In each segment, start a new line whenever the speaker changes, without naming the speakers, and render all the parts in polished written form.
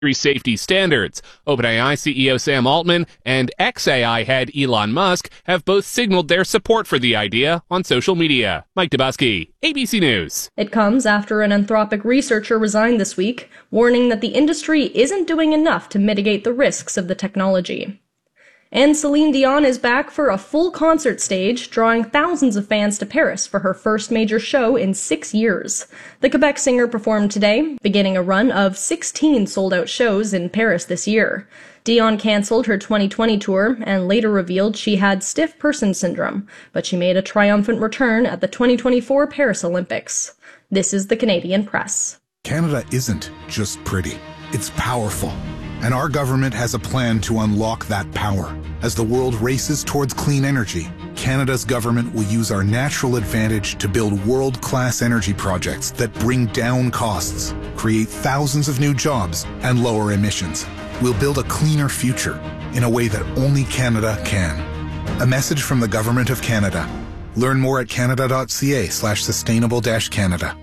safety standards. OpenAI CEO Sam Altman and xAI head Elon Musk have both signaled their support for the idea on social media. Mike Dubusky, ABC News.
It comes after an Anthropic researcher resigned this week, warning that the industry isn't doing enough to mitigate the risks of the technology. And Celine Dion is back for a full concert stage, drawing thousands of fans to Paris for her first major show in 6 years. The Quebec singer performed today, beginning a run of 16 sold-out shows in Paris this year. Dion cancelled her 2020 tour and later revealed she had stiff person syndrome, but she made a triumphant return at the 2024 Paris Olympics. This is the Canadian Press.
Canada isn't just pretty, it's powerful. And our government has a plan to unlock that power. As the world races towards clean energy, Canada's government will use our natural advantage to build world-class energy projects that bring down costs, create thousands of new jobs, and lower emissions. We'll build a cleaner future in a way that only Canada can. A message from the Government of Canada. Learn more at canada.ca/sustainable-Canada.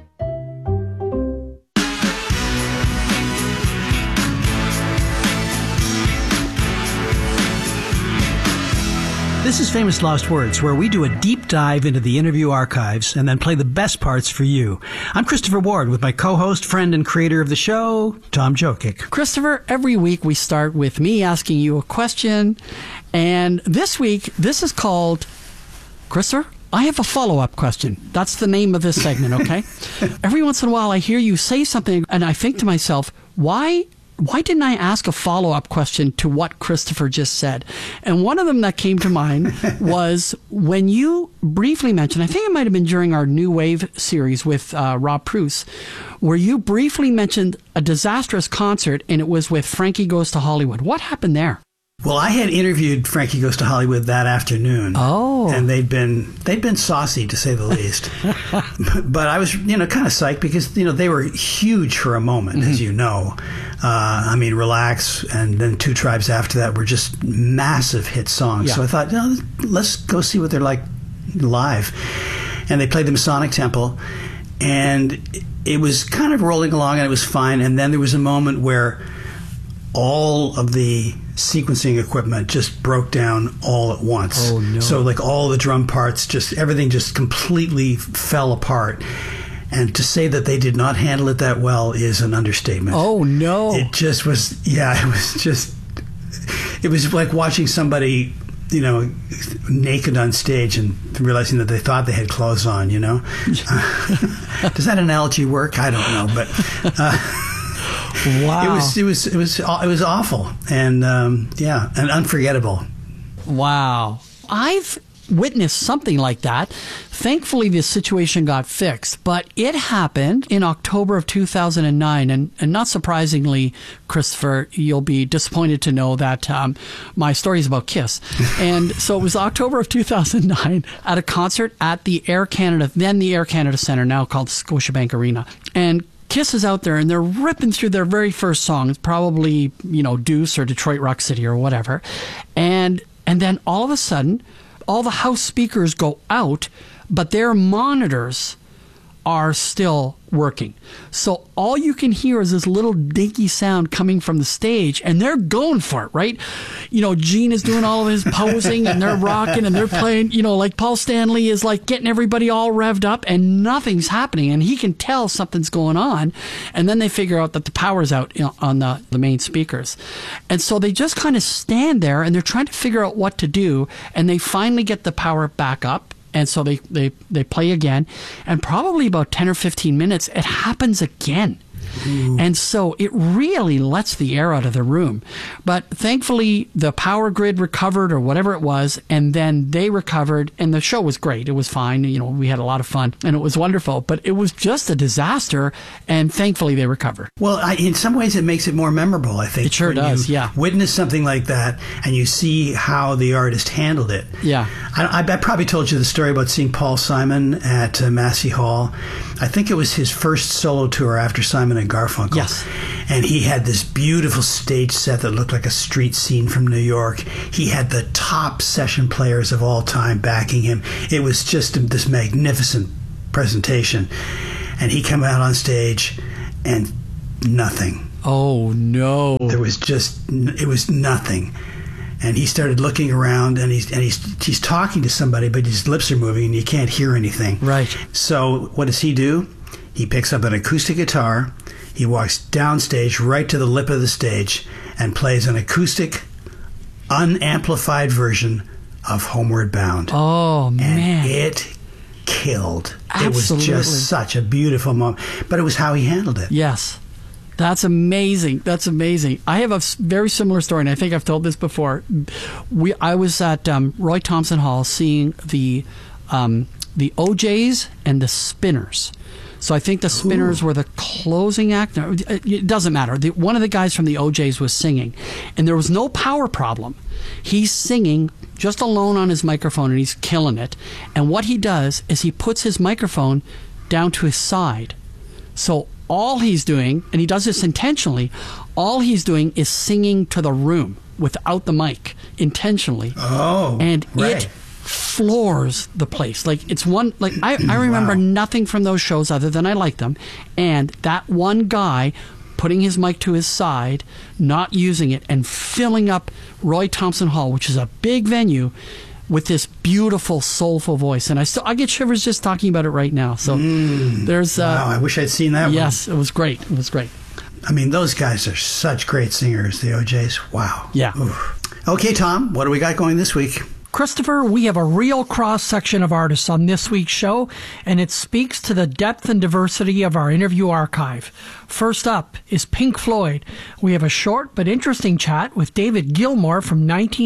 This is Famous Lost Words, where we do a deep dive into the interview archives and then play the best parts for you. I'm Christopher Ward with my co-host, friend, and creator of the show, Tom Jokic.
Christopher, every week we start with me asking you a question, and this week, this is called, Christopher, I have a follow-up question. That's the name of this segment, okay? Every once in a while I hear you say something, and I think to myself, why didn't I ask a follow-up question to what Christopher just said? And one of them that came to mind was when you briefly mentioned, I think it might have been during our New Wave series with Rob Pruce, where you briefly mentioned a disastrous concert, and it was with Frankie Goes to Hollywood. What happened there?
Well, I had interviewed Frankie Goes to Hollywood that afternoon.
Oh.
And they'd been saucy, to say the least. But I was, kind of psyched because, they were huge for a moment, as you know. Relax, and then Two Tribes after that were just massive hit songs. Yeah. So I thought, let's go see what they're like live. And they played the Masonic Temple, and it was kind of rolling along, and it was fine. And then there was a moment where all of the sequencing equipment just broke down all at once.
Oh, no.
So all the drum parts, everything just completely fell apart. And to say that they did not handle it that well is an understatement.
Oh, no.
It just was, it was like watching somebody, naked on stage and realizing that they thought they had clothes on, Does that analogy work? I don't know, but...
Wow.
It was awful and and unforgettable.
Wow. I've witnessed something like that. Thankfully, the situation got fixed, but it happened in October of 2009. And not surprisingly, Christopher, you'll be disappointed to know that my story is about Kiss. And so it was October of 2009 at a concert at the Air Canada, then the Air Canada Centre, now called Scotiabank Arena. And Kiss is out there, and they're ripping through their very first song. It's probably, Deuce or Detroit Rock City or whatever. And then all of a sudden, all the house speakers go out, but their monitors are still working. So all you can hear is this little dinky sound coming from the stage, and they're going for it, right? Gene is doing all of his posing, and they're rocking, and they're playing, like Paul Stanley is like getting everybody all revved up, and nothing's happening, and he can tell something's going on, and then they figure out that the power's out on the main speakers. And so they just kind of stand there, and they're trying to figure out what to do, and they finally get the power back up. And so they play again, and probably about 10 or 15 minutes, it happens again. Ooh. And so it really lets the air out of the room. But thankfully, the power grid recovered or whatever it was, and then they recovered, and the show was great. It was fine. We had a lot of fun, and it was wonderful. But it was just a disaster, and thankfully they recovered.
Well, in some ways, it makes it more memorable, I think.
It sure does, yeah.
Witness something like that, and you see how the artist handled it.
Yeah.
I probably told you the story about seeing Paul Simon at Massey Hall. I think it was his first solo tour after Simon and Garfunkel.
Yes.
And he had this beautiful stage set that looked like a street scene from New York. He had the top session players of all time backing him. It was just this magnificent presentation. And he came out on stage and nothing.
Oh, no.
It was nothing. And he started looking around, and he's talking to somebody, but his lips are moving, and you can't hear anything.
Right.
So what does he do? He picks up an acoustic guitar. He walks downstage right to the lip of the stage and plays an acoustic, unamplified version of Homeward Bound.
Oh, man.
And it killed.
Absolutely.
It was just such a beautiful moment. But it was how he handled it.
Yes. That's amazing. That's amazing. I have a very similar story, and I think I've told this before. I was at Roy Thompson Hall seeing the OJs and the Spinners. So I think the Spinners were the closing act. No, it doesn't matter. One of the guys from the OJs was singing, and there was no power problem. He's singing just alone on his microphone, and he's killing it. And what he does is he puts his microphone down to his side. So all he's doing, and he does this intentionally, all he's doing is singing to the room without the mic, intentionally.
Oh,
and
right.
it floors the place. Like, it's one, like, I remember nothing from those shows other than I like them. And that one guy putting his mic to his side, not using it, and filling up Roy Thompson Hall, which is a big venue, with this beautiful, soulful voice. And I get shivers just talking about it right now. So there's...
wow, I wish I'd seen that one.
Yes, it was great. It was great.
I mean, those guys are such great singers, the OJs. Wow.
Yeah.
Oof. Okay, Tom, what do we got going this week?
Christopher, we have a real cross-section of artists on this week's show, and it speaks to the depth and diversity of our interview archive. First up is Pink Floyd. We have a short but interesting chat with David Gilmour from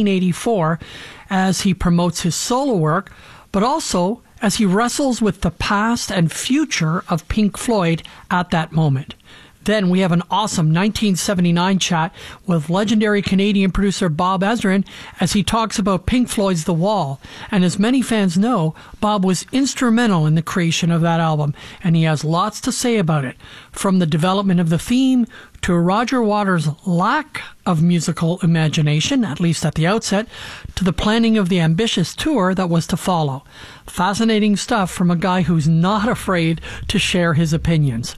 1984 as he promotes his solo work, but also as he wrestles with the past and future of Pink Floyd at that moment. Then we have an awesome 1979 chat with legendary Canadian producer Bob Ezrin as he talks about Pink Floyd's The Wall. And as many fans know, Bob was instrumental in the creation of that album, and he has lots to say about it, from the development of the theme to Roger Waters' lack of musical imagination, at least at the outset, to the planning of the ambitious tour that was to follow. Fascinating stuff from a guy who's not afraid to share his opinions.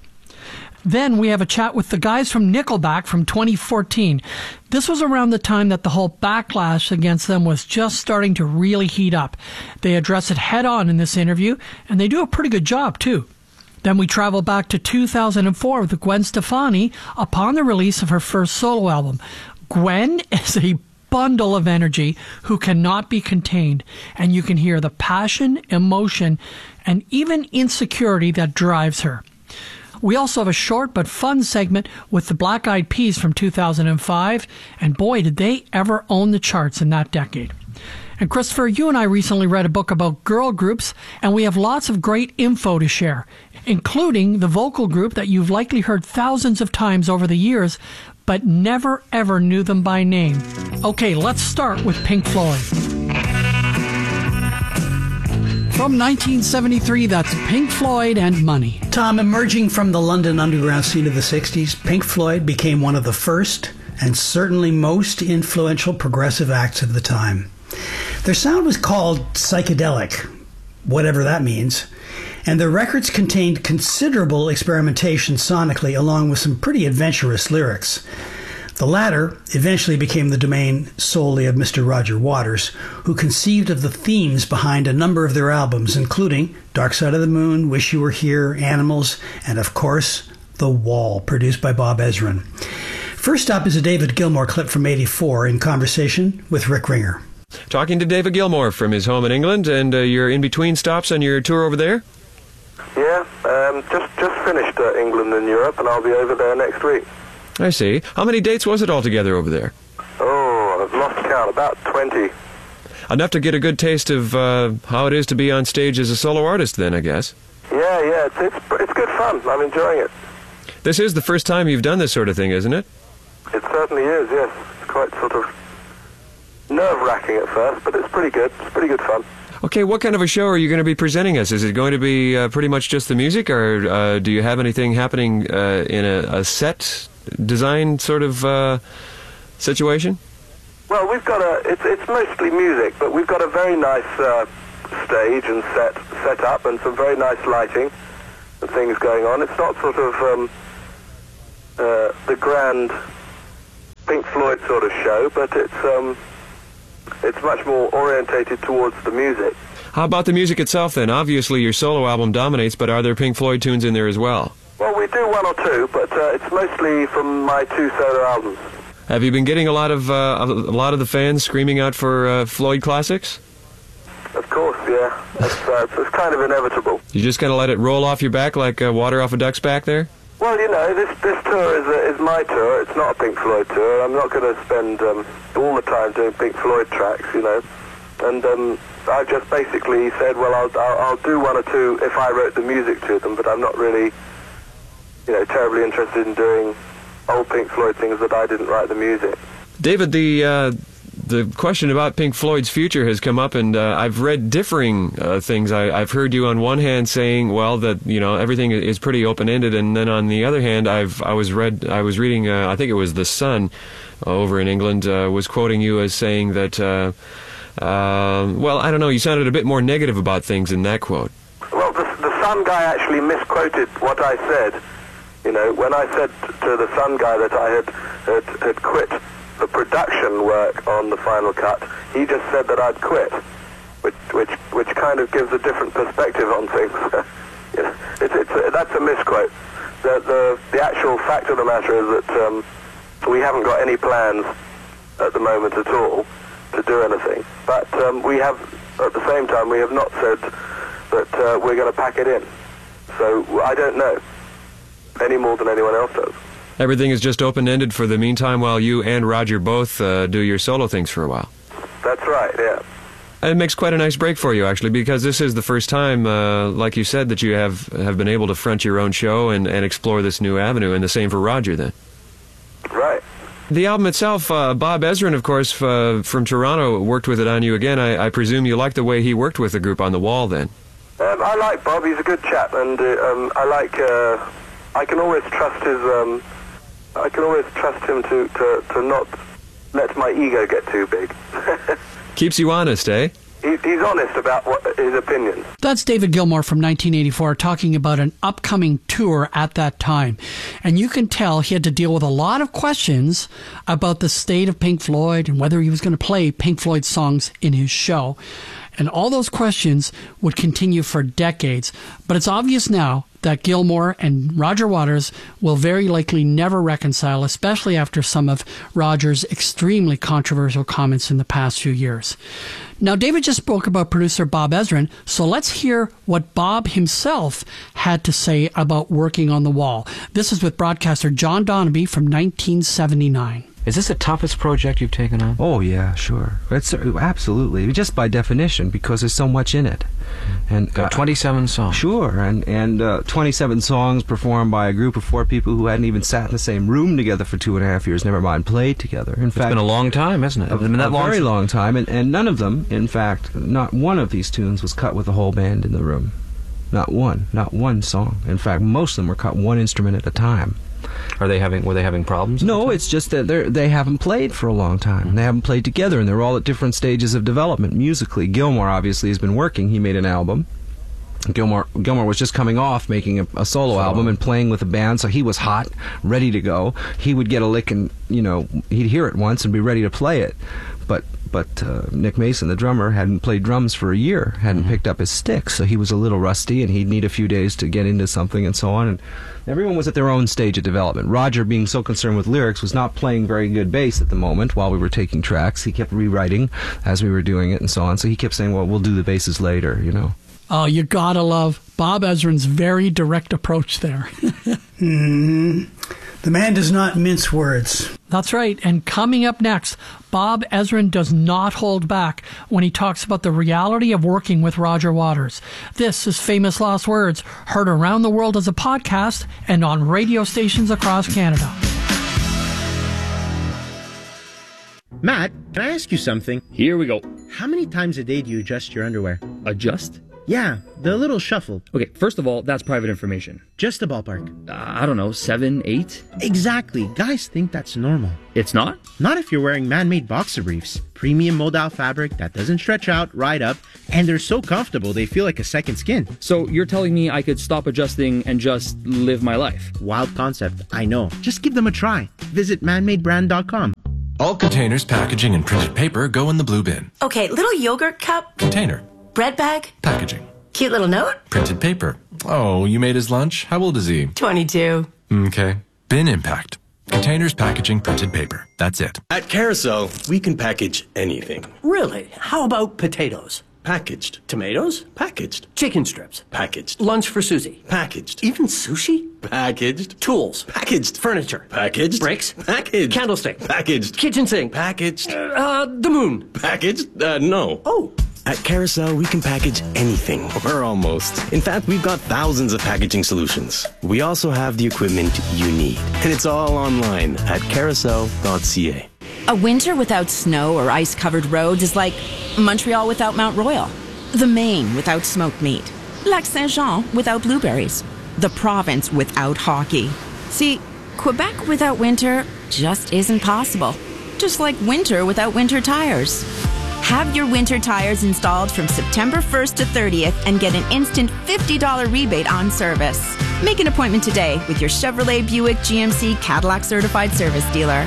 Then we have a chat with the guys from Nickelback from 2014. This was around the time that the whole backlash against them was just starting to really heat up. They address it head on in this interview, and they do a pretty good job, too. Then we travel back to 2004 with Gwen Stefani upon the release of her first solo album. Gwen is a bundle of energy who cannot be contained, and you can hear the passion, emotion, and even insecurity that drives her. We also have a short but fun segment with the Black Eyed Peas from 2005, and boy, did they ever own the charts in that decade. And Christopher, you and I recently read a book about girl groups, and we have lots of great info to share, including the vocal group that you've likely heard thousands of times over the years, but never ever knew them by name. Okay, let's start with Pink Floyd.
From 1973, that's Pink Floyd and Money.
Tom, emerging from the London underground scene of the 60s, Pink Floyd became one of the first and certainly most influential progressive acts of the time. Their sound was called psychedelic, whatever that means, and their records contained considerable experimentation sonically along with some pretty adventurous lyrics. The latter eventually became the domain solely of Mr. Roger Waters, who conceived of the themes behind a number of their albums, including Dark Side of the Moon, Wish You Were Here, Animals, and of course, The Wall, produced by Bob Ezrin. First up is a David Gilmour clip from '84 in conversation with Rick Ringer.
Talking to David Gilmour from his home in England, and you're in between stops on your tour over there?
Yeah, just finished England and Europe, and I'll be over there next week.
I see. How many dates was it altogether over there?
Oh, I've lost count. About 20.
Enough to get a good taste of how it is to be on stage as a solo artist, then, I guess.
Yeah, it's good fun. I'm enjoying it.
This is the first time you've done this sort of thing, isn't it?
It certainly is, yes. It's quite sort of nerve-wracking at first, but it's pretty good. It's pretty good fun.
Okay, what kind of a show are you going to be presenting us? Is it going to be pretty much just the music, or do you have anything happening in a set design sort of situation?
Well, we've got it's mostly music, but we've got a very nice stage and set up and some very nice lighting and things going on. It's not sort of the grand Pink Floyd sort of show, but it's much more orientated towards the music.
How about the music itself, then? Obviously, your solo album dominates, but are there Pink Floyd tunes in there as well?
Well, we do one or two, but it's mostly from my 2 solo albums.
Have you been getting a lot of the fans screaming out for Floyd classics?
Of course, yeah. It's kind of inevitable.
You just kind of let it roll off your back like water off a duck's back there?
Well, you know, this tour is my tour. It's not a Pink Floyd tour. I'm not going to spend all the time doing Pink Floyd tracks, you know. And I just basically said, well, I'll do 1 or 2 if I wrote the music to them, but I'm not really, you know, terribly interested in doing old Pink Floyd things that I didn't write the music.
David, the question about Pink Floyd's future has come up, and I've read differing things. I've heard you on one hand saying, well, that, you know, everything is pretty open-ended, and then on the other hand, I was reading, I think it was The Sun over in England, was quoting you as saying that, well, I don't know, you sounded a bit more negative about things in that quote.
Well, the Sun guy actually misquoted what I said. You know, when I said to the Sun guy that I had quit the production work on the final cut, he just said that I'd quit, which kind of gives a different perspective on things. You know, that's a misquote. The actual fact of the matter is that we haven't got any plans at the moment at all to do anything. But we have, at the same time, we have not said that we're going to pack it in. So I don't know any more than anyone else does.
Everything is just open-ended for the meantime while you and Roger both do your solo things for a while.
That's right, yeah.
It makes quite a nice break for you, actually, because this is the first time, like you said, that you have been able to front your own show and explore this new avenue, and the same for Roger, then.
Right.
The album itself, Bob Ezrin, of course, from Toronto, worked with it on you again. I presume you like the way he worked with the group on The Wall, then?
I like Bob. He's a good chap, and I like... I can always trust his... I can always trust him to not let my ego get too big.
Keeps you honest, eh?
He's honest about his opinions.
That's David Gilmour from 1984 talking about an upcoming tour at that time. And you can tell he had to deal with a lot of questions about the state of Pink Floyd and whether he was going to play Pink Floyd songs in his show. And all those questions would continue for decades. But it's obvious now that Gilmour and Roger Waters will very likely never reconcile, especially after some of Roger's extremely controversial comments in the past few years. Now, David just spoke about producer Bob Ezrin, so let's hear what Bob himself had to say about working on The Wall. This is with broadcaster John Donaby from 1979.
Is this the toughest project you've taken on?
Oh, yeah, sure. It's absolutely, just by definition, because there's so much in it. And
27 songs.
Sure, and 27 songs performed by a group of 4 people who hadn't even sat in the same room together for 2.5 years, never mind played together. In fact,
it's been a long time, hasn't it?
A very long time, and none of them, in fact, not one of these tunes was cut with the whole band in the room. Not one song. In fact, most of them were cut 1 instrument at a time.
Were they having problems?
No, it's just that they haven't played for a long time. Mm-hmm. They haven't played together, and they're all at different stages of development musically. Gilmour obviously has been working. He made an album. Gilmour was just coming off making a solo album and playing with a band, so he was hot, ready to go. He would get a lick and, he'd hear it once and be ready to play it. But Nick Mason, the drummer, hadn't played drums for a year, hadn't picked up his sticks, so he was a little rusty, and he'd need a few days to get into something and so on. And everyone was at their own stage of development. Roger, being so concerned with lyrics, was not playing very good bass at the moment while we were taking tracks. He kept rewriting as we were doing it and so on, so he kept saying, well, we'll do the basses later,
Oh, you gotta love Bob Ezrin's very direct approach there.
Mm-hmm. The man does not mince words.
That's right. And coming up next, Bob Ezrin does not hold back when he talks about the reality of working with Roger Waters. This is Famous Last Words, heard around the world as a podcast and on radio stations across Canada.
Matt, can I ask you something?
Here we go.
How many times a day do you adjust your underwear?
Adjust?
Yeah, the little shuffle.
Okay, first of all, that's private information.
Just a ballpark.
I don't know, 7, 8?
Exactly. Guys think that's normal.
It's not?
Not if you're wearing man-made boxer briefs. Premium modal fabric that doesn't stretch out, ride up, and they're so comfortable they feel like a second skin.
So you're telling me I could stop adjusting and just live my life?
Wild concept, I know. Just give them a try. Visit manmadebrand.com.
All containers, packaging, and printed paper go in the blue bin.
Okay, little yogurt cup.
Container.
Bread bag.
Packaging.
Cute little note.
Printed paper. Oh, you made his lunch? How old is he?
22.
Okay. Bin impact. Containers, packaging, printed paper. That's it.
At Carousel, we can package anything.
Really? How about potatoes?
Packaged.
Tomatoes?
Packaged.
Chicken strips?
Packaged.
Lunch for Susie?
Packaged.
Even sushi?
Packaged.
Tools?
Packaged.
Furniture?
Packaged.
Bricks?
Packaged.
Candlestick?
Packaged.
Kitchen sink?
Packaged.
The moon?
Packaged? No.
Oh.
At Carousel, we can package anything, or almost. In fact, we've got thousands of packaging solutions. We also have the equipment you need, and it's all online at carousel.ca.
A winter without snow or ice-covered roads is like Montreal without Mount Royal, the Maine without smoked meat, Lac Saint-Jean without blueberries, the province without hockey. See, Quebec without winter just isn't possible. Just like winter without winter tires. Have your winter tires installed from September 1st to 30th and get an instant $50 rebate on service. Make an appointment today with your Chevrolet, Buick, GMC, Cadillac certified service dealer.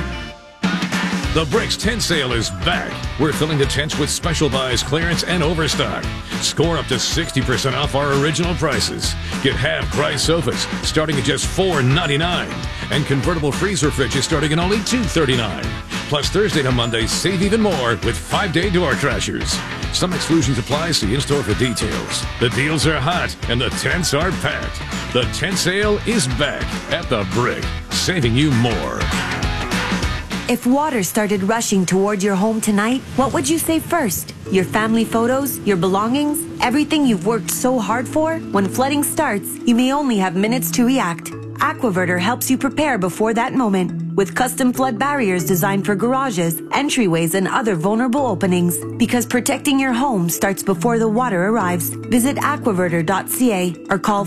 The Bricks tent sale is back. We're filling the tents with special buys, clearance, and overstock. Score up to 60% off our original prices. Get half-price sofas starting at just $4.99, and convertible freezer fridges starting at only $2.39. Plus, Thursday to Monday, save even more with 5-day door crashers. Some exclusions apply, see in-store for details. The deals are hot, and the tents are packed. The tent sale is back at the Brick, saving you more.
If water started rushing toward your home tonight, what would you save first? Your family photos? Your belongings? Everything you've worked so hard for? When flooding starts, you may only have minutes to react. Aquaverter helps you prepare before that moment with custom flood barriers designed for garages, entryways, and other vulnerable openings. Because protecting your home starts before the water arrives. Visit aquaverter.ca or call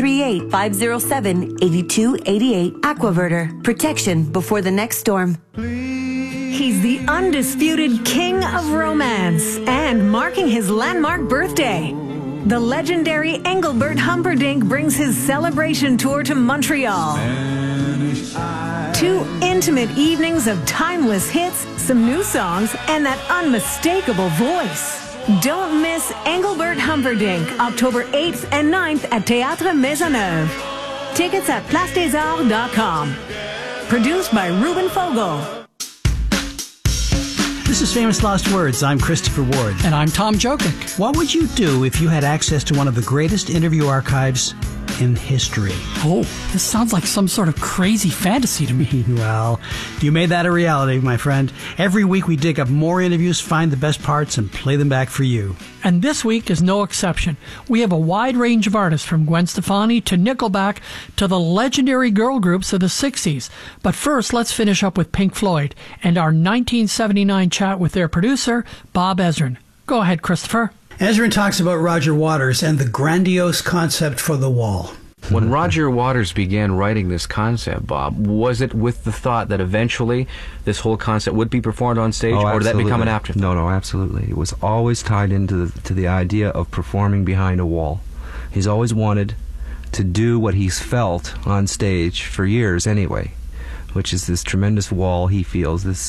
438-507-8288. Aquaverter. Protection before the next storm.
He's the undisputed king of romance and marking his landmark birthday. The legendary Engelbert Humperdinck brings his celebration tour to Montreal. 2 intimate evenings of timeless hits, some new songs, and that unmistakable voice. Don't miss Engelbert Humperdinck, October 8th and 9th at Théâtre Maisonneuve. Tickets at placedesarts.com. Produced by Ruben Fogel.
This is Famous Last Words. I'm Christopher Ward.
And I'm Tom Jokic.
What would you do if you had access to one of the greatest interview archives in history?
Oh, this sounds like some sort of crazy fantasy to me.
Well, you made that a reality, my friend. Every week we dig up more interviews, find the best parts, and play them back for you.
And this week is no exception. We have a wide range of artists from Gwen Stefani to Nickelback to the legendary girl groups of the 60s. But first, let's finish up with Pink Floyd and our 1979 chat with their producer, Bob Ezrin. Go ahead, Christopher.
Ezrin talks about Roger Waters and the grandiose concept for the wall.
When Roger Waters began writing this concept, Bob, was it with the thought that eventually this whole concept would be performed on stage, or did that become an afterthought?
No, absolutely. It was always tied into the idea of performing behind a wall. He's always wanted to do what he's felt on stage for years anyway, which is this tremendous wall he feels, this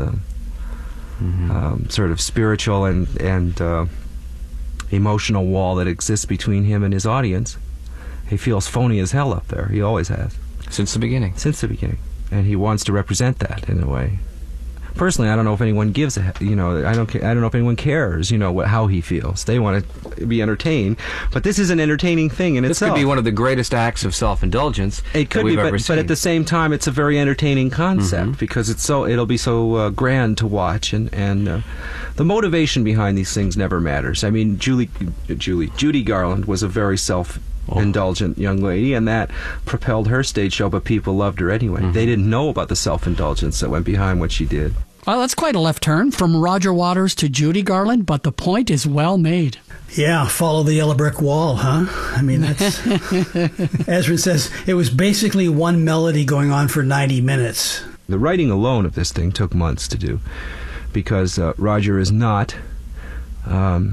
sort of spiritual and emotional wall that exists between him and his audience. He feels phony as hell up there. He always has.
Since the beginning.
Since the beginning. And he wants to represent that in a way. Personally, I don't know if anyone gives I don't know if anyone cares, how he feels. They want to be entertained, but this is an entertaining thing in itself.
This could be one of the greatest acts of self-indulgence
it could
that we've
be,
ever seen.
But at the same time, it's a very entertaining concept because it'll be so grand to watch, and the motivation behind these things never matters. I mean, Judy Garland was a very self-indulgent young lady, and that propelled her stage show, but people loved her anyway. They didn't know about the self-indulgence that went behind what she did.
Well, that's quite a left turn from Roger Waters to Judy Garland, but the point is well made.
Yeah, follow the yellow brick wall, huh? I mean, that's... Ezrin says it was basically one melody going on for 90 minutes.
The writing alone of this thing took months to do, because Roger is not the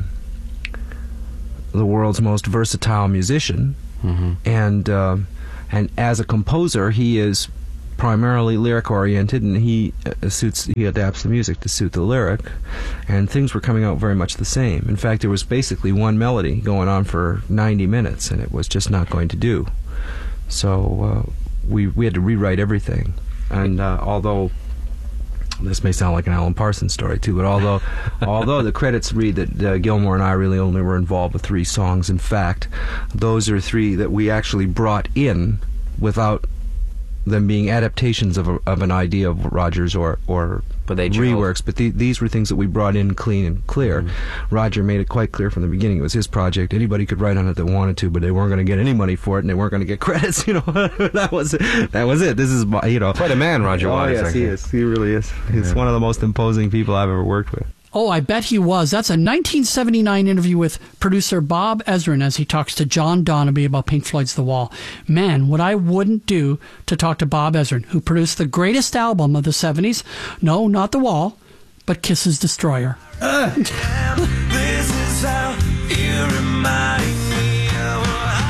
world's most versatile musician, and as a composer, he is primarily lyric oriented, and he adapts the music to suit the lyric, and things were coming out very much the same. In fact, there was basically one melody going on for 90 minutes, and it was just not going to do. So we had to rewrite everything. And although this may sound like an Alan Parsons story too, but although the credits read that Gilmour and I really only were involved with 3 songs, in fact, those are 3 that we actually brought in without them being adaptations of an idea of Roger's or reworks, but these were things that we brought in clean and clear. Roger made it quite clear from the beginning it was his project. Anybody could write on it that wanted to, but they weren't going to get any money for it, and they weren't going to get credits. That was it. This is
quite a man, Roger Waters.
Yes, he is. He really is. He's one of the most imposing people I've ever worked with.
Oh, I bet he was. That's a 1979 interview with producer Bob Ezrin as he talks to John Donnaby about Pink Floyd's The Wall. Man, what I wouldn't do to talk to Bob Ezrin, who produced the greatest album of the 70s. No, not The Wall, but Kiss's Destroyer.
This is how you remind me of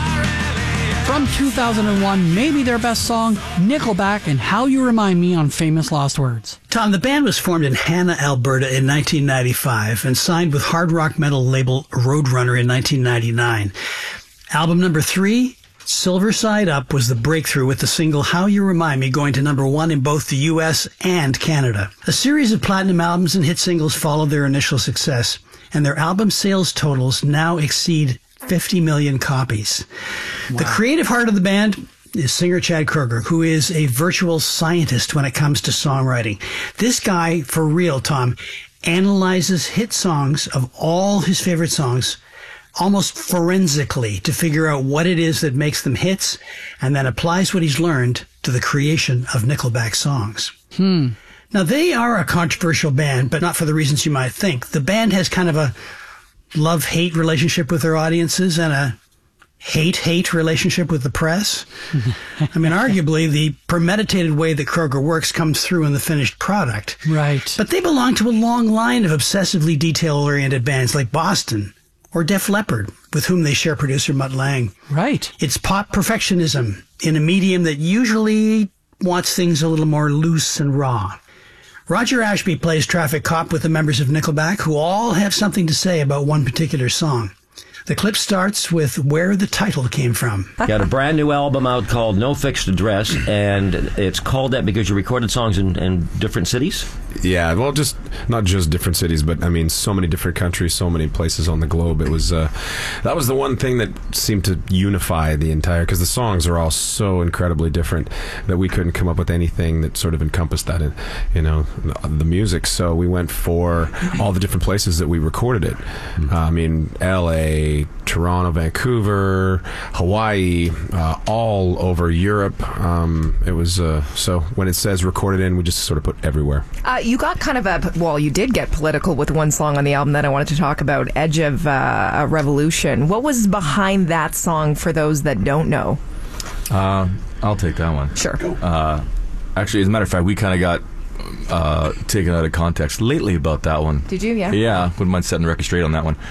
From 2001, maybe their best song, Nickelback and How You Remind Me on Famous Lost Words.
Tom, the band was formed in Hanna, Alberta in 1995 and signed with hard rock metal label Roadrunner in 1999. Album number 3, Silver Side Up, was the breakthrough, with the single How You Remind Me going to number 1 in both the US and Canada. A series of platinum albums and hit singles followed their initial success, and their album sales totals now exceed 50 million copies. Wow. The creative heart of the band is singer Chad Kroeger, who is a virtual scientist when it comes to songwriting. This guy, for real, Tom, analyzes hit songs of all his favorite songs almost forensically to figure out what it is that makes them hits, and then applies what he's learned to the creation of Nickelback songs. Now, they are a controversial band, but not for the reasons you might think. The band has kind of a love-hate relationship with their audiences and a hate-hate relationship with the press. I mean, arguably, the premeditated way that Kroeger works comes through in the finished product.
Right.
But they belong to a long line of obsessively detail-oriented bands like Boston or Def Leppard, with whom they share producer Mutt Lange.
Right.
It's pop perfectionism in a medium that usually wants things a little more loose and raw. Roger Ashby plays traffic cop with the members of Nickelback, who all have something to say about one particular song. The clip starts with where the title came from.
Got a brand new album out called No Fixed Address, and it's called that because you recorded songs in different cities?
Yeah, well, just not just different cities, but I mean, so many different countries, so many places on the globe. It was that was the one thing that seemed to unify the entire, because the songs are all so incredibly different that we couldn't come up with anything that sort of encompassed that, the music. So we went for all the different places that we recorded it. I mean, L.A., Toronto, Vancouver, Hawaii, all over Europe. It was so when it says recorded in, we just sort of put everywhere.
You got kind of you did get political with one song on the album that I wanted to talk about, Edge of a Revolution. What was behind that song for those that don't know?
I'll take that one.
Sure.
Actually, as a matter of fact, we kind of got taken out of context lately about that one.
Did you? Yeah.
Yeah, wouldn't mind setting the record straight on that one.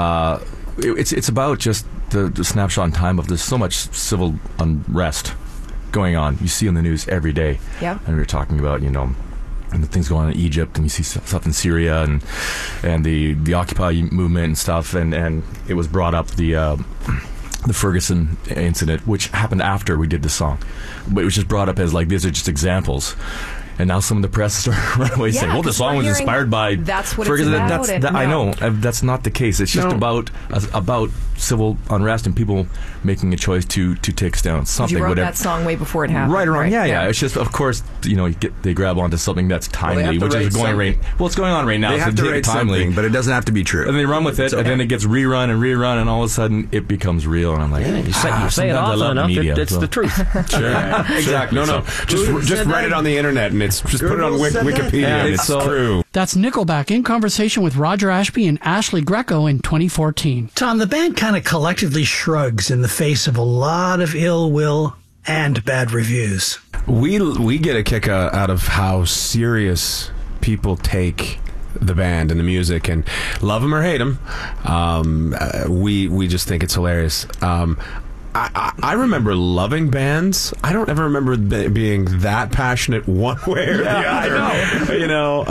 It's about just the snapshot in time of there's so much civil unrest going on. You see on the news every day.
Yeah.
And we were talking about, and the things going on in Egypt, and you see stuff in Syria and the Occupy movement and stuff, and it was brought up the Ferguson incident, which happened after we did the song, but it was just brought up as like these are just examples. And now some of the press start running away saying, well, the song was inspired by
that's what
Ferguson.
It's about.
I know. That's not the case. It's just about civil unrest and people making a choice to take down something.
You wrote
whatever.
that song way before it happened.
Right around, yeah. It's just, of course, they grab onto something that's timely, which is going right. Well, it's going on right now.
They have to rate something, but it doesn't have to be true.
And they run with it, and then it gets rerun, and all of a sudden it becomes real. And I'm like,
you say it often enough, it's the truth.
Sure, exactly. No, just write it on the internet, and just put it on Wikipedia, and it's true.
That's Nickelback in conversation with Roger Ashby and Ashley Greco in 2014.
Tom, the band kind of collectively shrugs in the face of a lot of ill will and bad reviews.
We get a kick out of how serious people take the band and the music, and love them or hate them. We just think it's hilarious. I remember loving bands. I don't ever remember being that passionate one way or the other. I know.